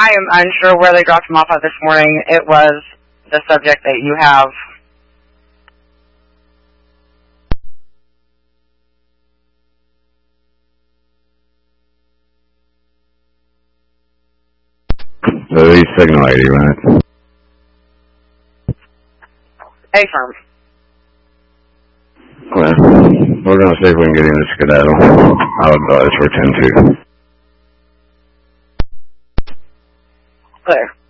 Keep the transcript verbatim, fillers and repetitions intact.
I am unsure where they dropped him off at this morning. It was the subject that you have. So these signal eighty, right? A firm. Well, we're going to see if we can get him to skedaddle. I'll advise for ten two. Clear.